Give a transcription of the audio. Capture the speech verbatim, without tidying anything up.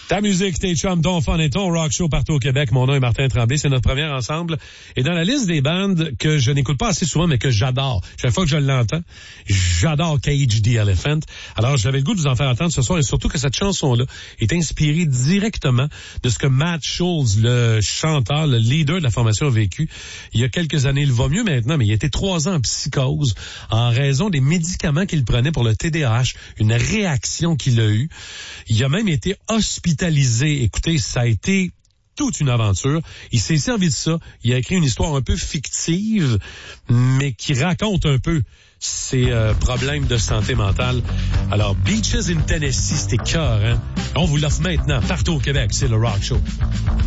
Ta musique, tes chums, ton fun et ton rock show partout au Québec. Mon nom est Martin Tremblay. C'est notre première ensemble. Et dans la liste des bandes que je n'écoute pas assez souvent, mais que j'adore, chaque fois que je l'entends, j'adore Cage the Elephant. Alors, j'avais le goût de vous en faire entendre ce soir, et surtout que cette chanson-là est inspirée directement de ce que Matt Schultz, le chanteur, le leader de la formation, a vécu il y a quelques années. Il va mieux maintenant, mais il a été trois ans en psychose en raison des médicaments qu'il prenait pour le T D A H, une réaction qu'il a eue. Il a même été hospitalisé. Écoutez, ça a été toute une aventure. Il s'est servi de ça. Il a écrit une histoire un peu fictive, mais qui raconte un peu ses euh, problèmes de santé mentale. Alors, Beaches in Tennessee, c'était cœur, hein? On vous l'offre maintenant, partout au Québec. C'est le Rock Show.